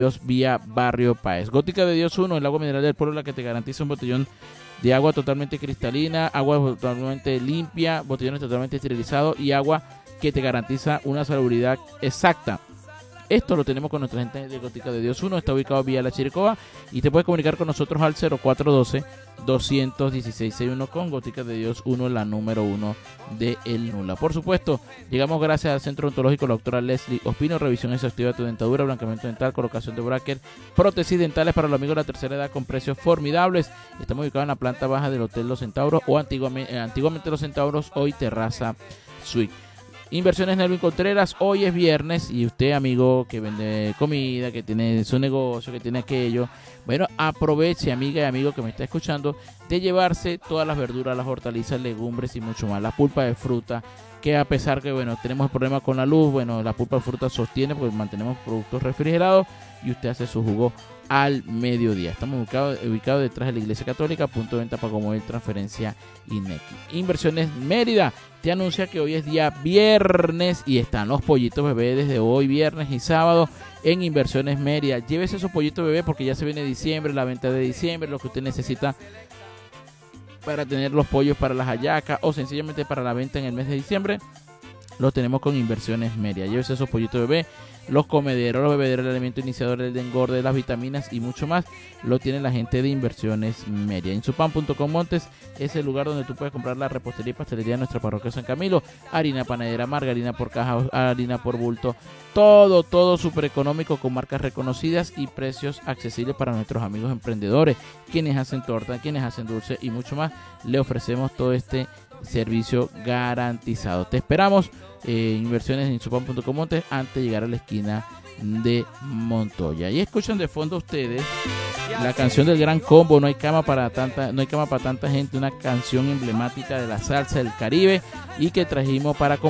Dios vía Barrio Páez. Gótica de Dios 1, el agua mineral del pueblo, la que te garantiza un botellón de agua totalmente cristalina, agua totalmente limpia, botellones totalmente esterilizados y agua que te garantiza una salubridad exacta. Esto lo tenemos con nuestra gente de Gótica de Dios 1, está ubicado vía La Chiricoba y te puedes comunicar con nosotros al 0412-216-61 con Gótica de Dios 1, la número 1 de El Nula. Por supuesto, llegamos gracias al Centro Odontológico la doctora Leslie Ospino, revisión exhaustiva de tu dentadura, blanqueamiento dental, colocación de bracket, prótesis dentales para los amigos de la tercera edad con precios formidables. Estamos ubicados en la planta baja del Hotel Los Centauros o antiguamente Los Centauros, hoy Terraza Suite. Inversiones Nelvin Contreras, hoy es viernes y usted, amigo, que vende comida, que tiene su negocio, que tiene aquello, bueno, aproveche, amiga y amigo que me está escuchando, de llevarse todas las verduras, las hortalizas, legumbres y mucho más, la pulpa de fruta, que a pesar que, bueno, tenemos el problema con la luz, bueno, la pulpa de fruta sostiene porque mantenemos productos refrigerados y usted hace su jugo al mediodía. Estamos ubicados detrás de la Iglesia Católica, punto de venta para móvil, transferencia y Nequi. Inversiones Mérida te anuncia que hoy es día viernes y están los pollitos bebé desde hoy viernes y sábado en Inversiones Mérida. Llévese esos pollitos bebé porque ya se viene diciembre, la venta de diciembre, lo que usted necesita para tener los pollos para las hallacas o sencillamente para la venta en el mes de diciembre. Los tenemos con Inversiones Mérida. Llévese esos pollitos bebé, los comederos, los bebederos, el alimento iniciador, el de engorde, las vitaminas y mucho más. Lo tiene la gente de Inversiones Mérida. Insupan.com Montes es el lugar donde tú puedes comprar la repostería y pastelería de nuestra parroquia San Camilo. Harina panadera, margarina por caja, harina por bulto. Todo súper económico con marcas reconocidas y precios accesibles para nuestros amigos emprendedores. Quienes hacen torta, quienes hacen dulce y mucho más. Le ofrecemos todo este servicio garantizado. Te esperamos. Inversiones en Insupan.com Montes antes de llegar a la esquina de Montoya. Y escuchan de fondo ustedes la canción del Gran Combo, no hay cama para tanta gente, una canción emblemática de la salsa del Caribe y que trajimos para